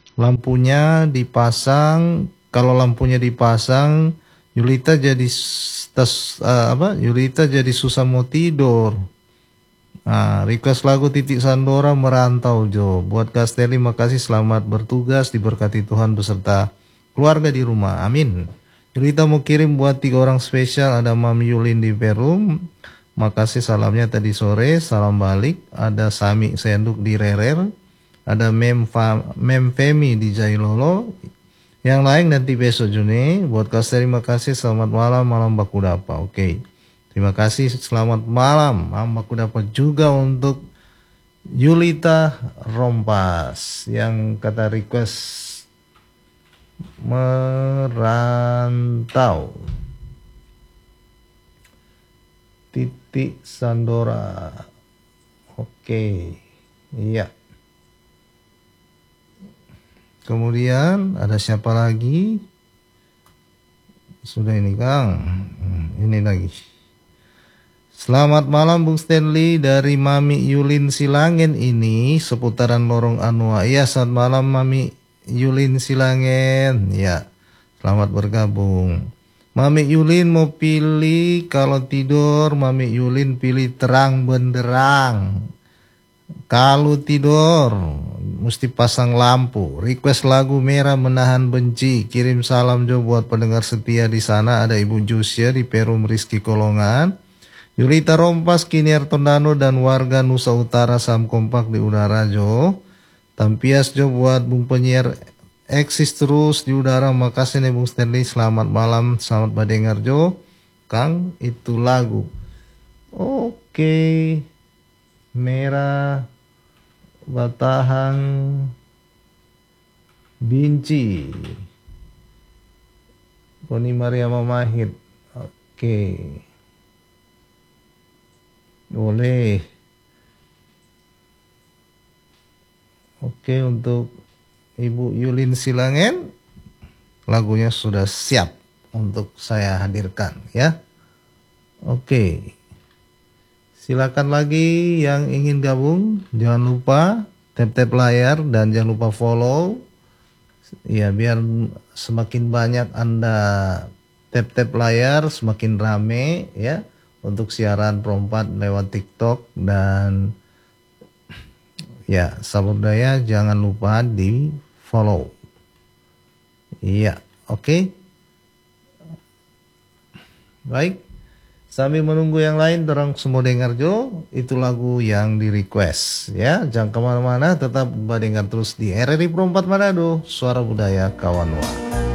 Lampunya dipasang. Kalau lampunya dipasang, Yulita jadi Yulita jadi susah mau tidur. Nah, request lagu Titik Sandora Merantau Jo. Buat Castelli makasih, selamat bertugas, diberkati Tuhan beserta keluarga di rumah. Amin. Yulita mau kirim buat 3 orang spesial, ada Mami Yulin di Perum. Makasih salamnya tadi sore, salam balik. Ada Sami Senduk di Rerer. Ada Mem Femi di Jailolo. Yang lain nanti besok Juni. Buat Castelli makasih, selamat malam, malam baku dapa. Oke. Terima kasih, selamat malam. Aku dapat juga untuk Yulita Rompas yang kata request Merantau. Titik Sandora. Oke. Iya. Kemudian ada siapa lagi? Sudah ini Kang. Ini lagi. Selamat malam Bung Stanley dari Mami Yulin Silangen ini seputaran lorong Anua. Iya, selamat malam Mami Yulin Silangen. Ya, selamat bergabung. Mami Yulin mau pilih kalau tidur, Mami Yulin pilih terang benderang. Kalau tidur mesti pasang lampu. Request lagu Merah Menahan Benci. Kirim salam jo buat pendengar setia di sana. Ada Ibu Jusia di Perum Rizky Kolongan. Yulita Rompas, Kiniar Tondano dan warga Nusa Utara, Sam Kompak di udara Jo. Tampias Jo buat Bung penyiar eksis terus di udara. Makasih nih Bung Stanley. Selamat malam, selamat badengar Jo. Kang, itu lagu. Oke. Merah Batahang Binci. Poni Maria Mamahit. Oke. Boleh. Oke, untuk Ibu Yulin Silangen, lagunya sudah siap untuk saya hadirkan ya. Oke. Silakan lagi yang ingin gabung, jangan lupa tap-tap layar dan jangan lupa follow. Ya, biar semakin banyak Anda tap-tap layar, semakin rame ya. Untuk siaran Perompat lewat TikTok dan ya, sahabat budaya jangan lupa di follow. Iya, oke. Baik, sambil menunggu yang lain, dorong semua dengar Jo, itu lagu yang di request ya. Jangan kemana-mana, tetap dengar terus di RRI Perompat Manado, suara budaya kawan wa.